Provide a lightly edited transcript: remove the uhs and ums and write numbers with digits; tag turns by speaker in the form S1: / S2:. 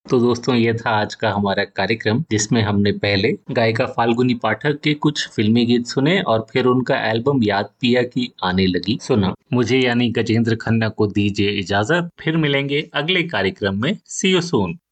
S1: तो दोस्तों, ये था आज का हमारा कार्यक्रम जिसमें हमने पहले गायिका फाल्गुनी पाठक के कुछ फिल्मी गीत सुने और फिर उनका एल्बम याद पिया की आने लगी सुना। मुझे यानी गजेंद्र खन्ना को दीजिए इजाजत। फिर मिलेंगे अगले कार्यक्रम में। सी यू सून।